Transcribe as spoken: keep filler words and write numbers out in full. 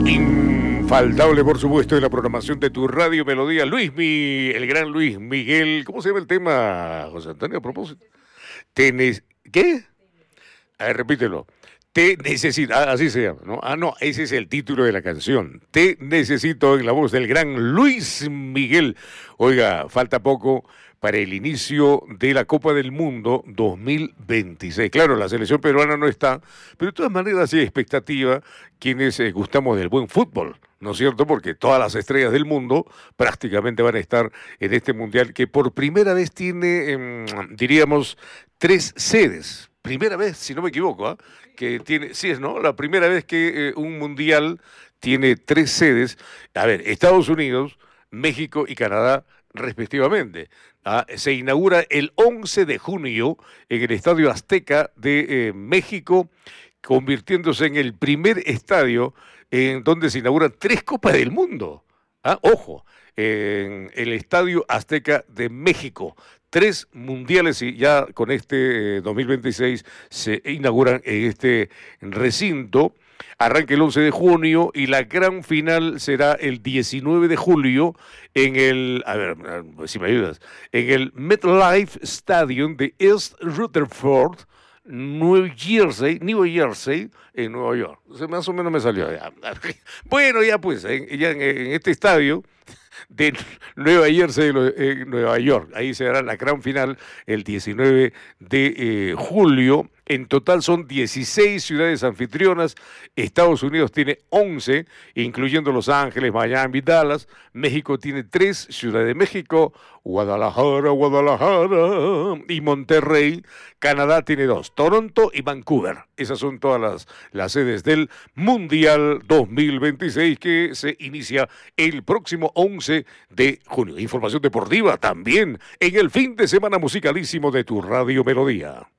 Infaltable, por supuesto, en la programación de tu radio Melodía, Luismi, el gran Luis Miguel. ¿Cómo se llama el tema, José Antonio, a propósito? Tenes... ¿Qué? A ver, repítelo. Te necesito, ah, así se llama, ¿no? Ah, no, ese es el título de la canción. Te necesito, en la voz del gran Luis Miguel. Oiga, falta poco para el inicio de la Copa del Mundo dos mil veintiséis. Claro, la selección peruana no está, pero de todas maneras hay expectativa quienes eh, gustamos del buen fútbol, ¿no es cierto? Porque todas las estrellas del mundo prácticamente van a estar en este mundial que por primera vez tiene, eh, diríamos, tres sedes. Primera vez, si no me equivoco, ¿eh? que tiene, sí es, ¿no? La primera vez que eh, un mundial tiene tres sedes. A ver, Estados Unidos, México y Canadá, respectivamente. Ah, se inaugura el once de junio en el Estadio Azteca de eh, México, convirtiéndose en el primer estadio en donde se inauguran tres Copas del Mundo. Ah, ojo, en el Estadio Azteca de México. Tres mundiales y ya con este eh, dos mil veintiséis se inauguran en este recinto. Arranca el once de junio y la gran final será el diecinueve de julio en el, a ver, si me ayudas, en el MetLife Stadium de East Rutherford, New Jersey, New Jersey, en Nueva York. O sea, más o menos me salió. Ya. Bueno, ya pues, en, ya en, en este estadio de Nueva Jersey, en Nueva York. Ahí se dará la gran final el diecinueve de eh, julio. En total son dieciséis ciudades anfitrionas. Estados Unidos tiene once, incluyendo Los Ángeles, Miami, Dallas. México tiene tres, Ciudad de México, Guadalajara, Guadalajara y Monterrey. Canadá tiene dos, Toronto y Vancouver. Esas son todas las, las sedes del Mundial dos mil veintiséis que se inicia el próximo once de junio. Información deportiva también en el fin de semana musicalísimo de tu Radio Melodía.